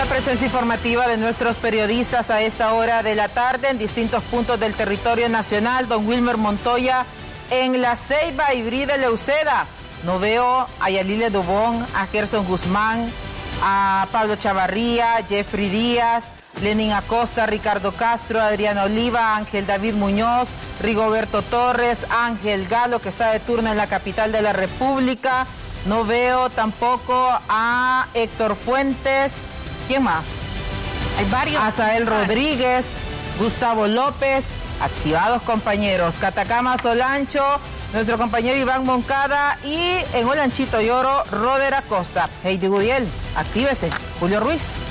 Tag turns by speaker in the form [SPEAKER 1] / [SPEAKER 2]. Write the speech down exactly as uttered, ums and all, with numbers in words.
[SPEAKER 1] Presencia informativa de nuestros periodistas a esta hora de la tarde en distintos puntos del territorio nacional. Don Wilmer Montoya en La Ceiba y Brida Leuceda. No veo a Yalile Dubón, a Gerson Guzmán, a Pablo Chavarría, Jeffrey Díaz, Lenin Acosta, Ricardo Castro, Adriana Oliva, Ángel David Muñoz, Rigoberto Torres, Ángel Galo, que está de turno en la capital de la República. No veo tampoco a Héctor Fuentes. ¿Quién más?
[SPEAKER 2] Hay varios.
[SPEAKER 1] Azael Rodríguez, Gustavo López, activados compañeros. Catacama Solancho, nuestro compañero Iván Moncada y en Olanchito Lloro, Roder Acosta. Heidi Gudiel, actívese. Julio Ruiz.